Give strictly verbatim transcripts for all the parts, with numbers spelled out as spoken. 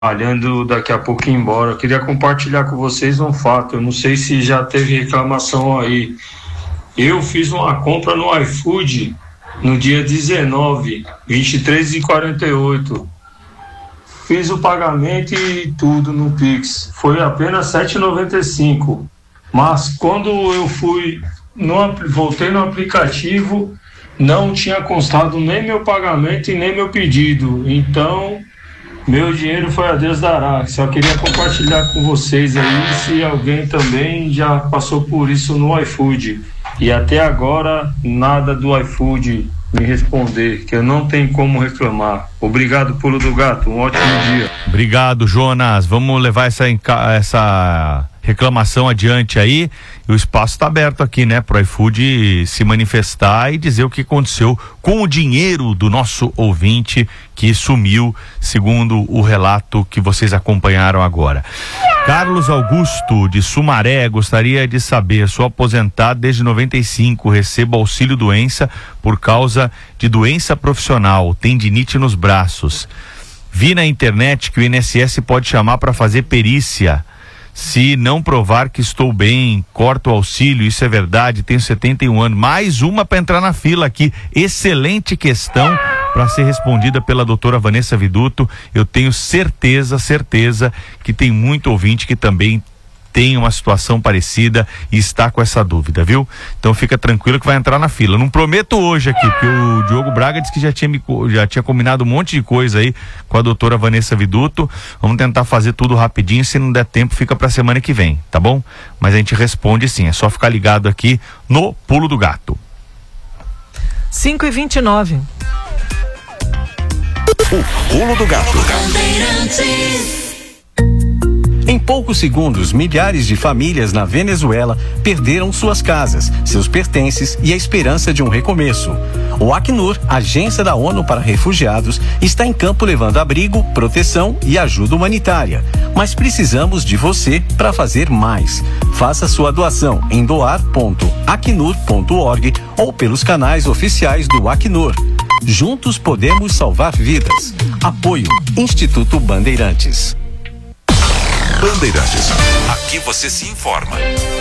trabalhando daqui a pouco ir embora. Eu queria compartilhar com vocês um fato. Eu não sei se já teve reclamação aí. Eu fiz uma compra no iFood no dia dezenove, vinte e três e quarenta e oito. Fiz o pagamento e tudo no Pix. Foi apenas sete reais e noventa e cinco centavos. Mas quando eu fui, no, voltei no aplicativo, não tinha constado nem meu pagamento e nem meu pedido. Então, meu dinheiro foi a Deus dará. Só queria compartilhar com vocês aí se alguém também já passou por isso no iFood. E até agora, nada do iFood me responder, que eu não tenho como reclamar. Obrigado, Pulo do Gato, um ótimo dia. Obrigado, Jonas. Vamos levar essa, essa reclamação adiante aí. O espaço está aberto aqui, né, pro iFood se manifestar e dizer o que aconteceu com o dinheiro do nosso ouvinte que sumiu, segundo o relato que vocês acompanharam agora. Carlos Augusto, de Sumaré, gostaria de saber, sou aposentado desde noventa e cinco, recebo auxílio doença por causa de doença profissional, tendinite nos braços. Vi na internet que o I N S S pode chamar para fazer perícia. Se não provar que estou bem, corto o auxílio, isso é verdade, tenho setenta e um anos. Mais uma para entrar na fila aqui. Excelente questão para ser respondida pela doutora Vanessa Viduto. Eu tenho certeza, certeza que tem muito ouvinte que também tem uma situação parecida e está com essa dúvida, viu? Então fica tranquilo que vai entrar na fila. Não prometo hoje aqui, porque o Diogo Braga disse que já tinha, me, já tinha combinado um monte de coisa aí com a doutora Vanessa Viduto. Vamos tentar fazer tudo rapidinho, se não der tempo fica pra semana que vem, tá bom? Mas a gente responde sim, é só ficar ligado aqui no Pulo do Gato. cinco e vinte e nove. O Pulo do Gato. Em poucos segundos, milhares de famílias na Venezuela perderam suas casas, seus pertences e a esperança de um recomeço. O Acnur, agência da ONU para refugiados, está em campo levando abrigo, proteção e ajuda humanitária. Mas precisamos de você para fazer mais. Faça sua doação em doar ponto acnur ponto org ou pelos canais oficiais do Acnur. Juntos podemos salvar vidas. Apoio Instituto Bandeirantes. Bandeirantes, aqui você se informa.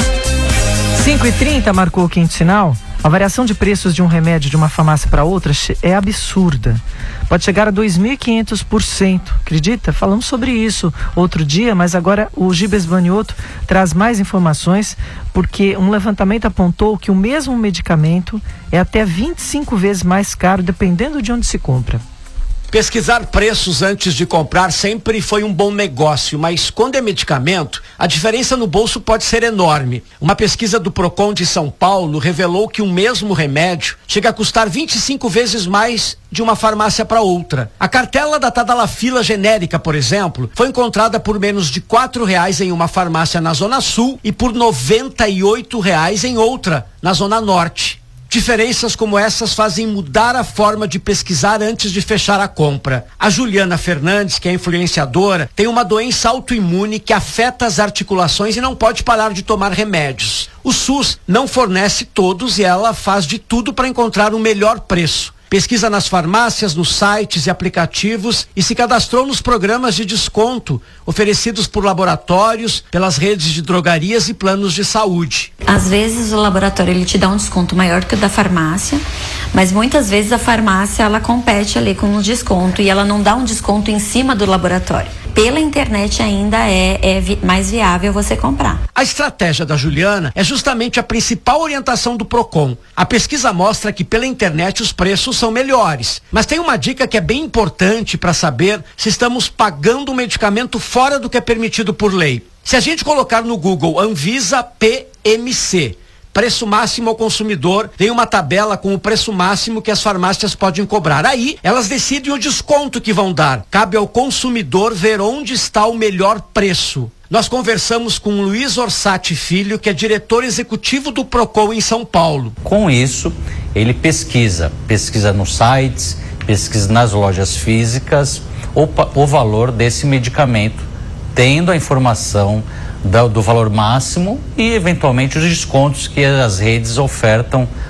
cinco e trinta marcou o quinto sinal. A variação de preços de um remédio de uma farmácia para outra é absurda. Pode chegar a dois mil e quinhentos por cento. Acredita? Falamos sobre isso outro dia, mas agora o Gibes Banioto traz mais informações, porque um levantamento apontou que o mesmo medicamento é até vinte e cinco vezes mais caro, dependendo de onde se compra. Pesquisar preços antes de comprar sempre foi um bom negócio, mas quando é medicamento, a diferença no bolso pode ser enorme. Uma pesquisa do Procon de São Paulo revelou que um mesmo remédio chega a custar vinte e cinco vezes mais de uma farmácia para outra. A cartela da Tadalafila genérica, por exemplo, foi encontrada por menos de quatro reais em uma farmácia na Zona Sul e por noventa e oito reais em outra, na Zona Norte. Diferenças como essas fazem mudar a forma de pesquisar antes de fechar a compra. A Juliana Fernandes, que é influenciadora, tem uma doença autoimune que afeta as articulações e não pode parar de tomar remédios. O SUS não fornece todos e ela faz de tudo para encontrar o melhor preço. Pesquisa nas farmácias, nos sites e aplicativos e se cadastrou nos programas de desconto oferecidos por laboratórios, pelas redes de drogarias e planos de saúde. Às vezes o laboratório ele te dá um desconto maior que o da farmácia, mas muitas vezes a farmácia ela compete ali com um desconto e ela não dá um desconto em cima do laboratório. Pela internet ainda é, é vi, mais viável você comprar. A estratégia da Juliana é justamente a principal orientação do Procon. A pesquisa mostra que pela internet os preços são melhores, mas tem uma dica que é bem importante para saber se estamos pagando um medicamento fora do que é permitido por lei. Se a gente colocar no Google Anvisa P M C, preço máximo ao consumidor, tem uma tabela com o preço máximo que as farmácias podem cobrar. Aí, elas decidem o desconto que vão dar. Cabe ao consumidor ver onde está o melhor preço. Nós conversamos com o Luiz Orsatti Filho, que é diretor executivo do Procon em São Paulo. Com isso, ele pesquisa, pesquisa nos sites, pesquisa nas lojas físicas, o, o valor desse medicamento, tendo a informação do, do valor máximo e eventualmente os descontos que as redes ofertam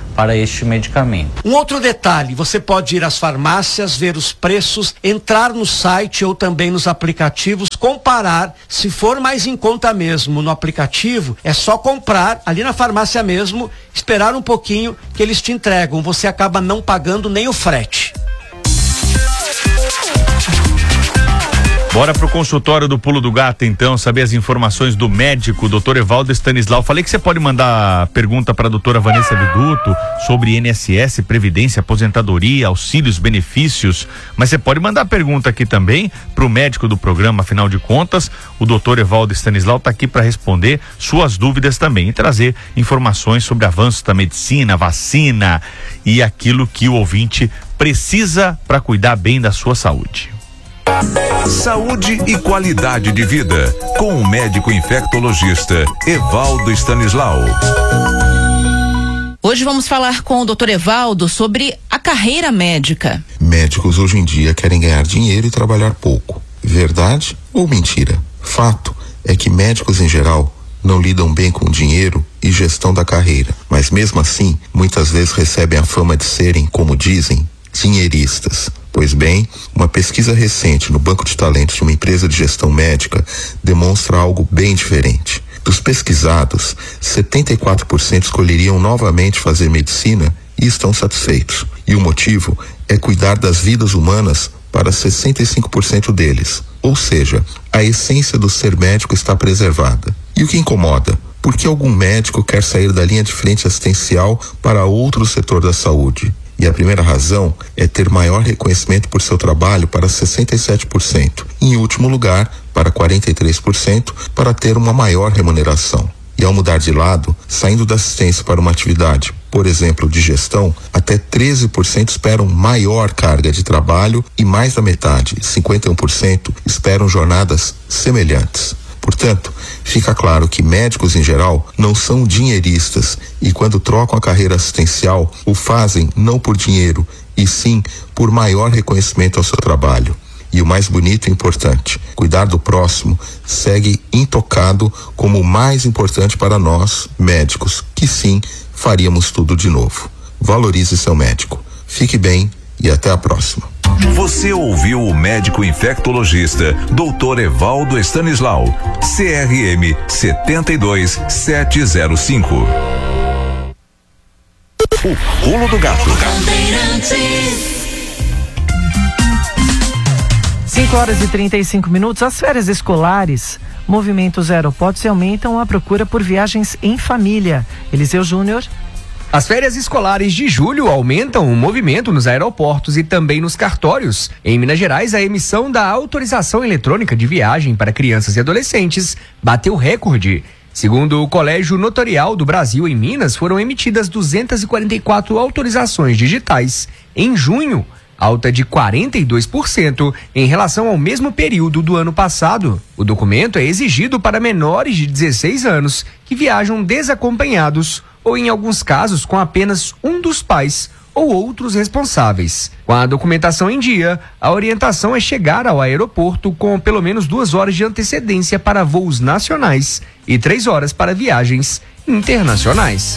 para este medicamento. Um outro detalhe, você pode ir às farmácias, ver os preços, entrar no site ou também nos aplicativos, comparar. Se for mais em conta mesmo no aplicativo, é só comprar ali na farmácia mesmo, esperar um pouquinho que eles te entregam. Você acaba não pagando nem o frete. Bora pro consultório do Pulo do Gato, então, saber as informações do médico, doutor Evaldo Stanislau. Falei que você pode mandar pergunta para a doutora Vanessa Viduto sobre I N S S, Previdência, Aposentadoria, auxílios, benefícios, mas você pode mandar pergunta aqui também pro médico do programa, afinal de contas, o doutor Evaldo Stanislau está aqui para responder suas dúvidas também e trazer informações sobre avanços da medicina, vacina e aquilo que o ouvinte precisa para cuidar bem da sua saúde. Saúde e qualidade de vida, com o médico infectologista Evaldo Stanislau. Hoje vamos falar com o doutor Evaldo sobre a carreira médica. Médicos hoje em dia querem ganhar dinheiro e trabalhar pouco. Verdade ou mentira? Fato é que médicos em geral não lidam bem com dinheiro e gestão da carreira, mas mesmo assim, muitas vezes recebem a fama de serem, como dizem, dinheiristas. Pois bem, uma pesquisa recente no banco de talentos de uma empresa de gestão médica demonstra algo bem diferente. Dos pesquisados, setenta e quatro por cento escolheriam novamente fazer medicina e estão satisfeitos. E o motivo é cuidar das vidas humanas para sessenta e cinco por cento deles. Ou seja, a essência do ser médico está preservada. E o que incomoda? Por que algum médico quer sair da linha de frente assistencial para outro setor da saúde? E a primeira razão é ter maior reconhecimento por seu trabalho para sessenta e sete por cento. E, em último lugar, para quarenta e três por cento, para ter uma maior remuneração. E ao mudar de lado, saindo da assistência para uma atividade, por exemplo, de gestão, até treze por cento esperam maior carga de trabalho e mais da metade, cinquenta e um por cento, esperam jornadas semelhantes. Portanto, fica claro que médicos em geral não são dinheiristas e quando trocam a carreira assistencial, o fazem não por dinheiro, e sim por maior reconhecimento ao seu trabalho. E o mais bonito e importante, cuidar do próximo segue intocado como o mais importante para nós, médicos, que sim, faríamos tudo de novo. Valorize seu médico. Fique bem e até a próxima. Você ouviu o médico infectologista doutor Evaldo Stanislau, C R M sete dois sete zero cinco. O Pulo do Gato. cinco horas e trinta e cinco minutos. As férias escolares movimentam os aeroportos e aumentam a procura por viagens em família. Eliseu Júnior. As férias escolares de julho aumentam o movimento nos aeroportos e também nos cartórios. Em Minas Gerais, a emissão da autorização eletrônica de viagem para crianças e adolescentes bateu recorde. Segundo o Colégio Notarial do Brasil, em Minas, foram emitidas duzentas e quarenta e quatro autorizações digitais. Em junho, alta de quarenta e dois por cento em relação ao mesmo período do ano passado. O documento é exigido para menores de dezesseis anos que viajam desacompanhados ou, em alguns casos, com apenas um dos pais ou outros responsáveis. Com a documentação em dia, a orientação é chegar ao aeroporto com pelo menos duas horas de antecedência para voos nacionais e três horas para viagens internacionais.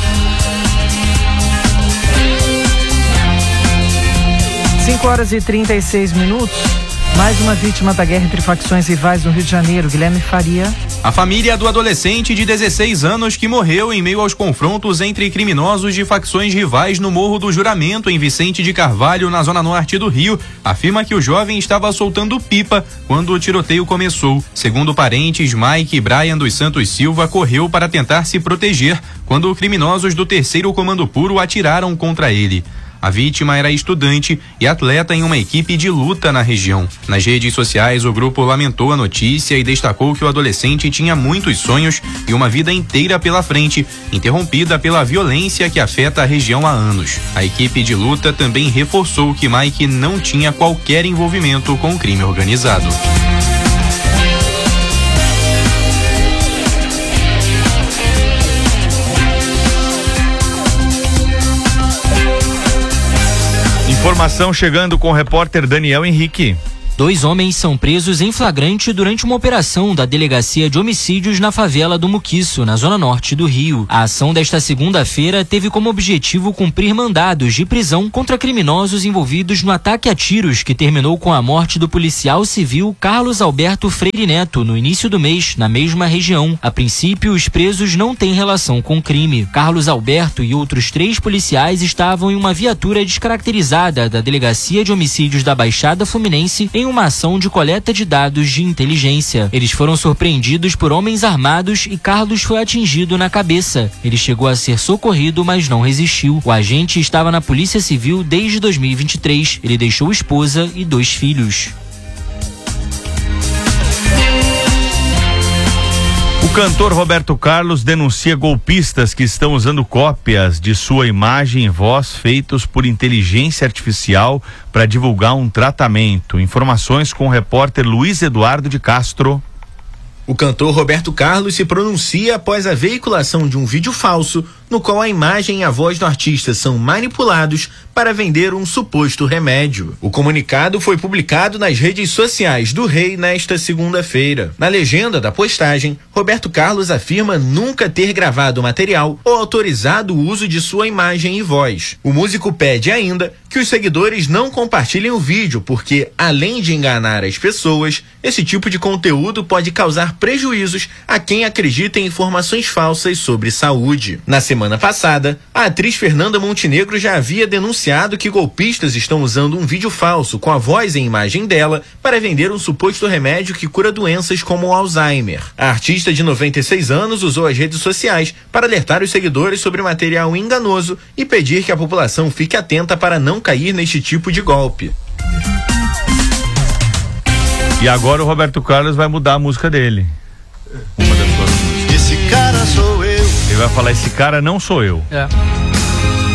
cinco horas e trinta e seis minutos. Mais uma vítima da guerra entre facções rivais no Rio de Janeiro. Guilherme Faria. A família do adolescente de dezesseis anos que morreu em meio aos confrontos entre criminosos de facções rivais no Morro do Juramento, em Vicente de Carvalho, na zona norte do Rio, afirma que o jovem estava soltando pipa quando o tiroteio começou. Segundo parentes, Mike e Brian dos Santos Silva correu para tentar se proteger quando criminosos do terceiro Comando Puro atiraram contra ele. A vítima era estudante e atleta em uma equipe de luta na região. Nas redes sociais, o grupo lamentou a notícia e destacou que o adolescente tinha muitos sonhos e uma vida inteira pela frente, interrompida pela violência que afeta a região há anos. A equipe de luta também reforçou que Mike não tinha qualquer envolvimento com o crime organizado. Informação chegando com o repórter Daniel Henrique. Dois homens são presos em flagrante durante uma operação da Delegacia de Homicídios na favela do Muquiço, na zona norte do Rio. A ação desta segunda-feira teve como objetivo cumprir mandados de prisão contra criminosos envolvidos no ataque a tiros que terminou com a morte do policial civil Carlos Alberto Freire Neto no início do mês, na mesma região. A princípio, os presos não têm relação com o crime. Carlos Alberto e outros três policiais estavam em uma viatura descaracterizada da Delegacia de Homicídios da Baixada Fluminense em uma ação de coleta de dados de inteligência. Eles foram surpreendidos por homens armados e Carlos foi atingido na cabeça. Ele chegou a ser socorrido, mas não resistiu. O agente estava na Polícia Civil desde dois mil e vinte e três. Ele deixou esposa e dois filhos. O cantor Roberto Carlos denuncia golpistas que estão usando cópias de sua imagem e voz feitos por inteligência artificial para divulgar um tratamento. Informações com o repórter Luiz Eduardo de Castro. O cantor Roberto Carlos se pronuncia após a veiculação de um vídeo falso no qual a imagem e a voz do artista são manipulados para vender um suposto remédio. O comunicado foi publicado nas redes sociais do Rei nesta segunda-feira. Na legenda da postagem, Roberto Carlos afirma nunca ter gravado o material ou autorizado o uso de sua imagem e voz. O músico pede ainda que os seguidores não compartilhem o vídeo porque, além de enganar as pessoas, esse tipo de conteúdo pode causar prejuízos a quem acredita em informações falsas sobre saúde. Na semana passada, a atriz Fernanda Montenegro já havia denunciado que golpistas estão usando um vídeo falso com a voz e imagem dela para vender um suposto remédio que cura doenças como o Alzheimer. A artista de noventa e seis anos usou as redes sociais para alertar os seguidores sobre material enganoso e pedir que a população fique atenta para não cair neste tipo de golpe. E agora o Roberto Carlos vai mudar a música dele. Uma das suas músicas. Esse cara sou eu. Ele vai falar, esse cara não sou eu. É.